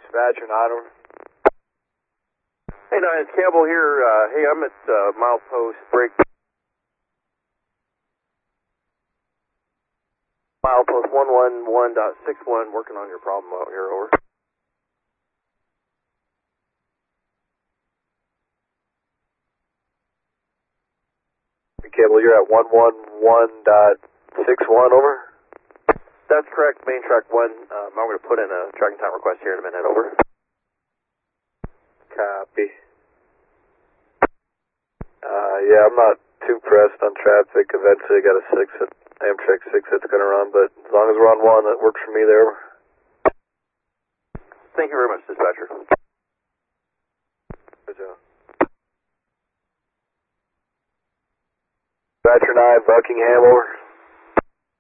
Badger 9, over. Hey, 9, it's Campbell here. Hey, I'm at milepost break. Milepost 111.61, working on your problem out here, over. Cable, you're at 111.61, over. That's correct, main track 1. I'm going to put in a tracking time request here in a minute, over. Copy. Yeah, I'm not too pressed on traffic. Eventually I got a 6 at Amtrak 6 that's going to run, but as long as we're on 1, that works for me there. Thank you very much, dispatcher. Good job. Badger 9, Buckingham, over.